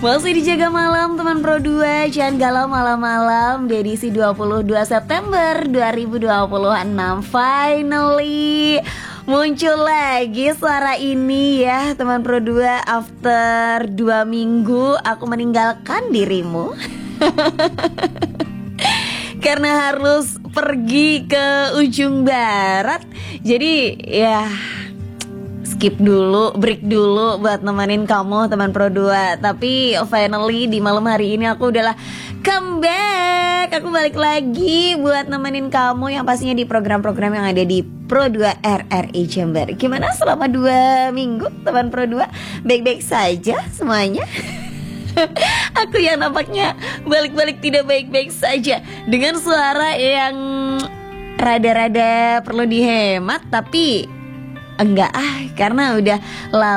Masih dijaga malam teman Pro 2. Jangan galau malam-malam di edisi 22 September 2026. Finally muncul lagi suara ini ya teman Pro 2. After 2 minggu aku meninggalkan dirimu karena harus pergi ke ujung barat. Jadi ya skip dulu, break dulu buat nemenin kamu teman Pro 2. Tapi finally di malam hari ini aku udahlah comeback. Aku balik lagi buat nemenin kamu yang pastinya di program-program yang ada di Pro 2 RRI Jember. Gimana selama 2 minggu teman Pro 2? Baik-baik saja semuanya? Aku yang nampaknya balik-balik tidak baik-baik saja, dengan suara yang rada-rada perlu dihemat. Tapi enggak karena udah lama